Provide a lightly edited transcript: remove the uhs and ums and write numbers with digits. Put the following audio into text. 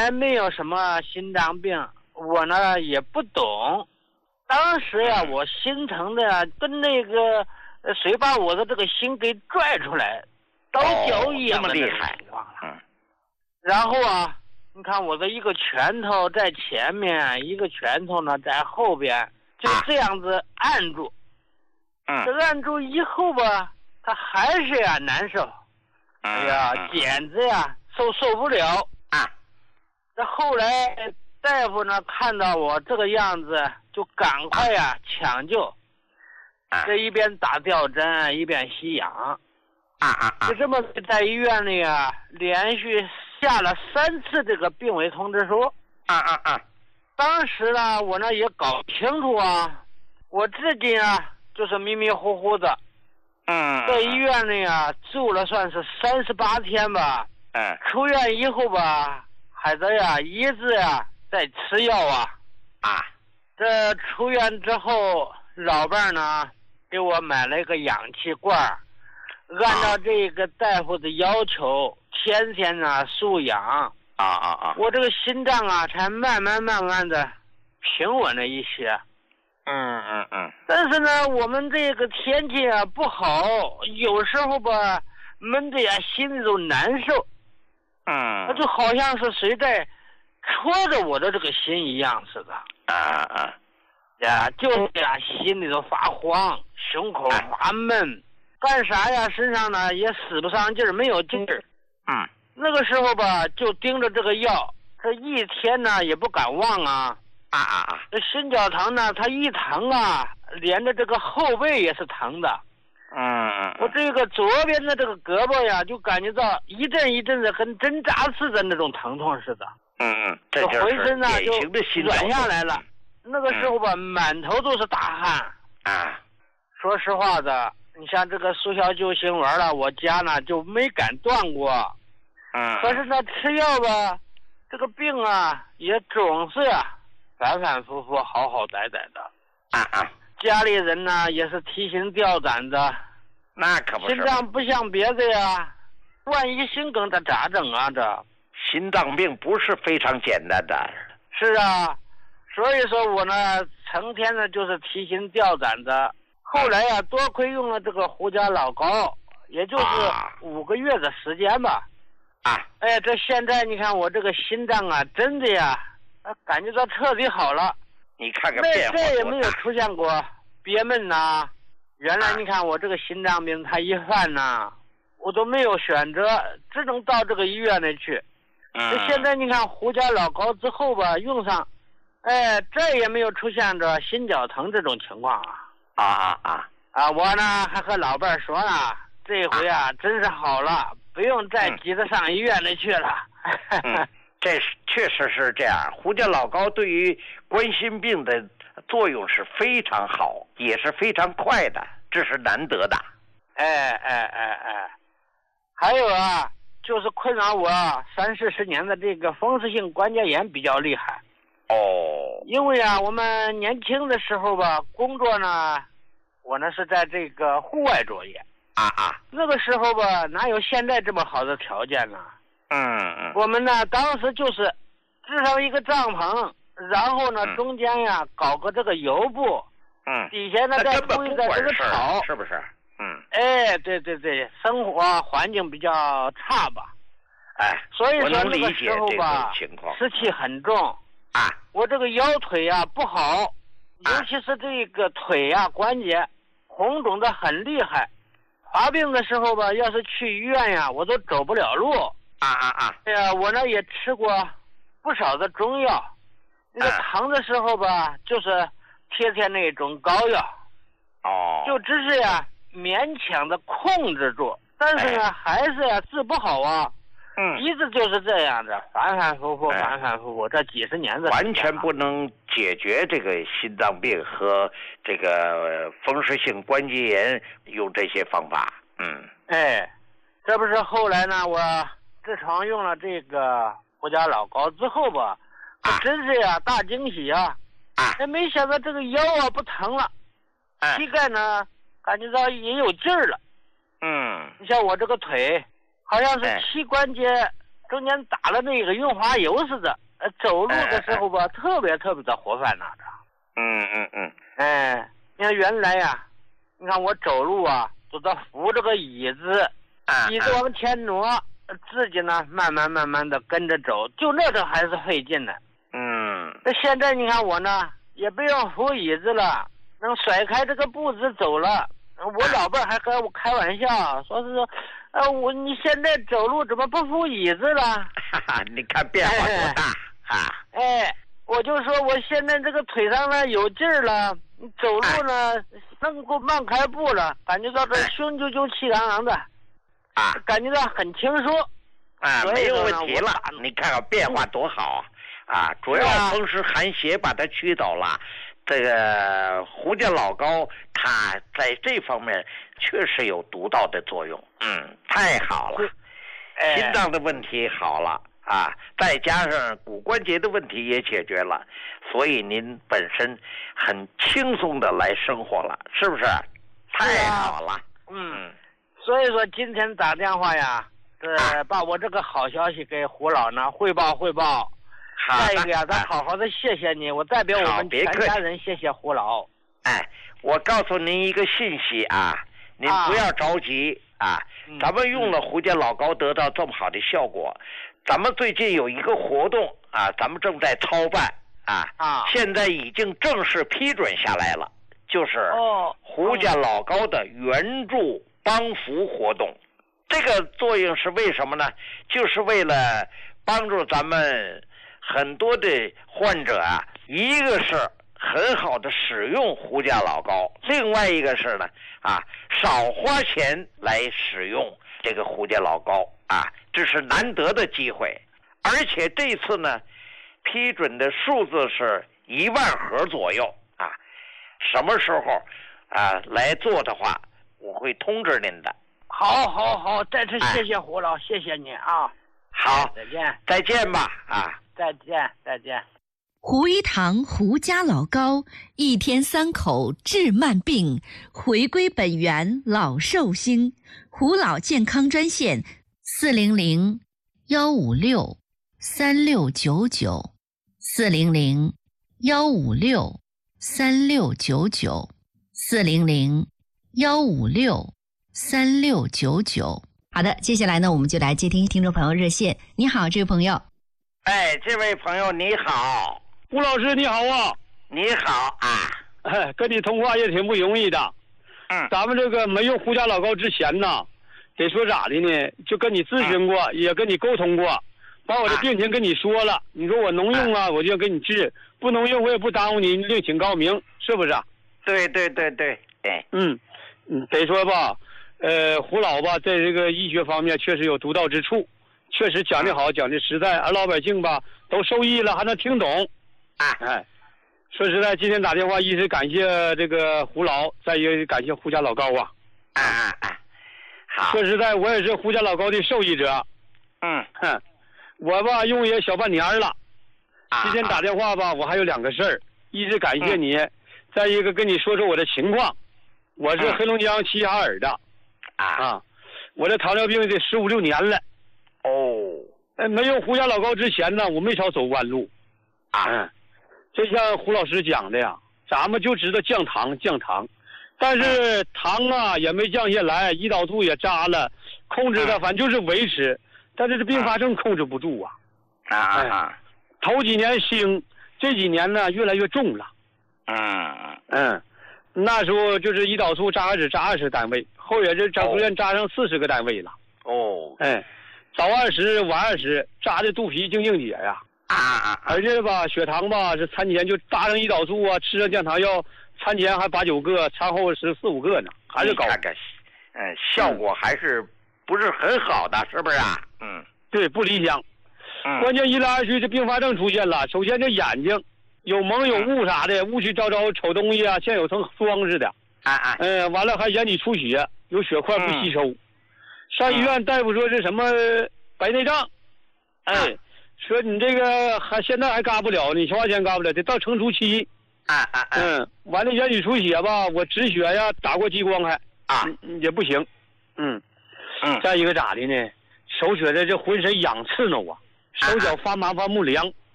来没有什么心脏病，我呢也不懂。当时呀，我心疼的呀，跟那个谁把我的这个心给拽出来，刀绞一样的那种情况了。然后啊，你看我的一个拳头在前面，一个拳头呢在后边，就这样子按住。这按住以后吧，他还是呀难受。哎呀，简直呀受不了啊！这后来大夫呢看到我这个样子，就赶快呀抢救。这一边打吊针，一边吸氧。就这么在医院里啊，连续下了3次这个病危通知书。当时呢，我呢也搞不清楚啊，我自己啊就是迷迷糊糊的。在医院里啊住了算是38天吧。出院以后吧，还在呀一直呀在吃药啊。这出院之后，老伴儿呢给我买了一个氧气罐，按照这个大夫的要求，天天呢输氧。我这个心脏啊才慢慢的平稳了一些。但是呢，我们这个天气啊不好，有时候吧闷着呀心里都难受。那就好像是谁在戳着我的这个心一样似的。呀，就是呀，心里头发慌，胸口发闷，干啥呀身上呢也使不上劲儿，没有劲儿。那个时候吧就盯着这个药，这一天呢也不敢忘啊。这心绞疼呢，它一疼啊，连着这个后背也是疼的。我这个左边的这个胳膊呀，就感觉到一阵一阵的跟针扎似的那种疼痛似的。 这浑身呢就软下来了。 那个时候吧，满头都是大汗。说实话的，你像这个速效救心丸了，我家呢就没敢断过。可是呢，吃药吧，这个病啊也总是反反复复，好好歹歹的。家里人呢也是提心吊胆的。 那可不是。 心脏不像别的呀，万一心梗它咋整啊？这心脏病不是非常简单的。 是啊，所以说我呢成天呢就是提心吊胆的。后来呀，多亏用了这个胡椒老膏，也就是5个月的时间吧。这现在你看我这个心脏啊，真的呀，感觉到彻底好了。 你看看变化， 再也没有出现过憋闷呐。原来你看我这个心脏病，它一犯呐，我都没有选择，只能到这个医院里去。现在你看胡椒老膏之后吧，用上，再也没有出现着心绞疼这种情况啊。我呢还和老伴儿说呢，这回真是好了，不用再急着上医院里去了。 这确实是这样。胡椒老膏对于冠心病的作用是非常好，也是非常快的，这是难得的。 还有就是困扰我30-40年的这个风湿性关节炎比较厉害。因为我们年轻的时候吧，工作呢，我呢是在这个户外作业。那个时候吧，哪有现在这么好的条件呢？我们呢当时就是支上一个帐篷，然后呢中间搞个这个油布，底下呢再铺一个这个草， 是不是？ 对，生活环境比较差吧。所以说那个时候吧，湿气很重。我这个腰腿不好，尤其是这个腿关节红肿的很厉害。发病的时候吧，要是去医院我都走不了路。我呢也吃过不少的中药，那个疼的时候吧，就是贴那种膏药。就只是勉强的控制住，但是呢还是治不好一直就是这样的，反反复复，这几十年的完全不能解决这个心脏病和这个风湿性关节炎用这些方法。 这不是后来呢，我自从用了这个胡椒老膏之后吧，真是大惊喜没想到这个腰不疼了，膝盖呢感觉到也有劲儿了。你像我这个腿好像是膝关节中间打了那个润滑油似的，走路的时候吧，特别的活泛呐的。哎，你看原来呀，你看我走路啊，都得扶着个椅子，椅子往前挪，自己呢慢慢的跟着走，就那阵还是费劲呢。那现在你看我呢，也不用扶椅子了，能甩开这个步子走了。我老伴还跟我开玩笑，说是说，你现在走路怎么不扶椅子了？ 哈哈，你看变化多大啊！ 我就说我现在这个腿上呢有劲儿了，走路呢能够慢开步了，感觉到这胸赳气昂昂的，感觉到很轻松。 没有问题了。你看看变化多好啊！主要风湿寒邪把它驱走了。这个胡家老高，它在这方面确实有独到的作用。太好了，心脏的问题好了再加上骨关节的问题也解决了，所以您本身很轻松的来生活了，是不是？太好了。 所以说今天打电话呀，把我这个好消息给胡老呢汇报。再一个呀，咱好好的谢谢你，我代表我们全家人谢谢胡老。 我告诉您一个信息您不要着急咱们用了胡家老高得到这么好的效果，咱们最近有一个活动咱们正在操办现在已经正式批准下来了，就是胡家老高的援助帮扶活动。这个作用是为什么呢？就是为了帮助咱们很多的患者一个是很好的使用胡家老高，另外一个是呢少花钱来使用这个胡家老高这是难得的机会。而且这次呢批准的数字是1万盒左右什么时候来做的话，我会通知您的。 好，再次谢谢胡老，谢谢你好，再见吧再见。 胡一堂胡家老高，1天3口治慢病，回归本源老寿星。胡老健康专线400-156-3699，400-156-3699。好的，接下来呢，我们就来接听听众朋友热线。你好，这位朋友。 这位朋友你好。 胡老师你好你好跟你通话也挺不容易的。咱们这个没有胡家老高之前呢，得说咋的呢，就跟你咨询过，也跟你沟通过，把我的病情跟你说了，你说我能用我就给你治，不能用我也不耽误你，另请高明，是不是？ 对。 得说吧，胡老吧，在这个医学方面确实有独到之处，确实讲得好，讲得实在，而老百姓吧都受益了，还能听懂。说实在，今天打电话一是感谢这个胡老，再一个感谢胡家老高好。 说实在，我也是胡家老高的受益者。我吧用也小半年了。今天打电话吧，我还有2个事儿，一是感谢你，再一个跟你说说我的情况。我是黑龙江齐齐哈尔的。我这糖尿病得15、16年了。没有胡家老高之前呢，我没少走弯路。就像胡老师讲的呀，咱们就知道降糖，但是糖也没降下来，胰岛素也扎了，控制的反正就是维持，但是这并发症控制不住头几年轻，这几年呢越来越重了。那时候就是胰岛素扎只扎20单位，后也是整院扎上40个单位了。早20晚20，扎的肚皮净硬结呀。而且吧，血糖吧是餐前就扎上胰岛素吃上降糖药，餐前还8、9个，餐后14、15个呢，还是高。 效果还是不是很好的，是不是对，不理想。关键一来二去，这并发症出现了。首先这眼睛有蒙有雾啥的，雾气昭昭瞅东西像有层霜似的。完了还眼底出血，有血块不吸收。上医院大夫说是什么白内障。说你这个现在还嘎不了，你花钱嘎不了，得到成熟期。完了眼底出血吧，我止血呀，打过激光还也不行。再一个咋的呢？ 手觉得这浑身痒刺挠啊，手脚发麻发木凉。